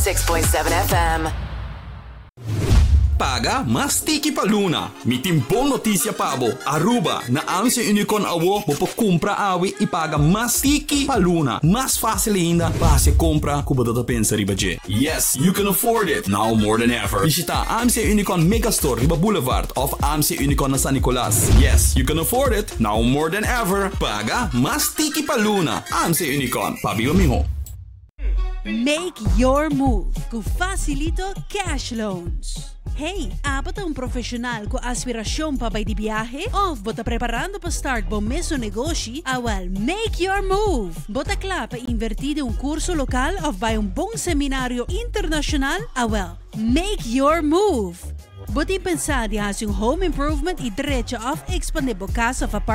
6.7 FM. Paga mas tiki pa Luna. Mitimpong notisya pabo. Aruba na ang si Unicorn awo mo po kumpra awi ipaga mas tiki pa Luna. Mas fácil ainda para se compra kubo da pensa riba je. Yes, you can afford it now more than ever. Visita AMC Unicorn Megastore Riba Boulevard of AMC Unicorn na San Nicolas. Yes, you can afford it now more than ever. Paga mas tiki pa Luna. AMC Unicorn. Pabilo miho. Make your move com Facilito Cash Loans. Hey, apat ang profesional com aspirasyon pa bay di biyahe? O bota preparando pa start bom meso negosyo? Awal, make your move! Bota kla pa invertido un kurso lokal o bay un bong seminaryo internasyonal? Awal, make your move! Bota pensar di has yung home improvement i diretso of expandable casa of apartment